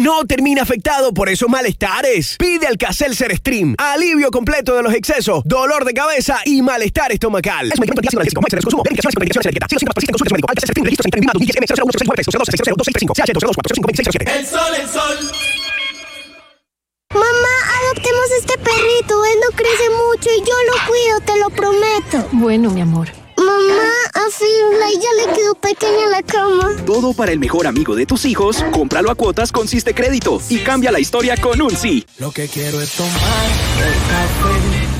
no termina afectado por esos malestares. Pide Alka-Seltzer Stream. Alivio completo de los excesos, dolor de cabeza y malestar estomacal. Es un medicamento analgésico. Más consumo. Medicación sin prescripción médica. Si los síntomas persisten, consulte a su médico. Alka-Seltzer Stream. Registro en ISM 001-693-002-635. El sol, el sol. Mamá, adoptemos este perrito. Él no crece mucho y yo lo cuido, te lo prometo. Bueno, mi amor. Mamá, a Firulai ya le quedó pequeña la cama. Todo para el mejor amigo de tus hijos. Cómpralo a cuotas con Siste Crédito y cambia la historia con un sí. Lo que quiero es tomar el café